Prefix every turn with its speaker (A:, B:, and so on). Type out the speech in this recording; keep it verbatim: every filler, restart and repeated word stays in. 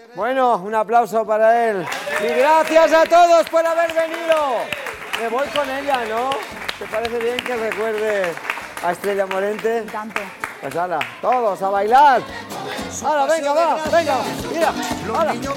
A: Bueno, un aplauso para él. Y gracias a todos por haber venido. Me voy con ella, ¿no? ¿Te parece bien que recuerde a Estrella Morente?
B: Tanto.
A: Pues hala, todos a bailar. Ahora, venga, va, venga, mira. Ahora.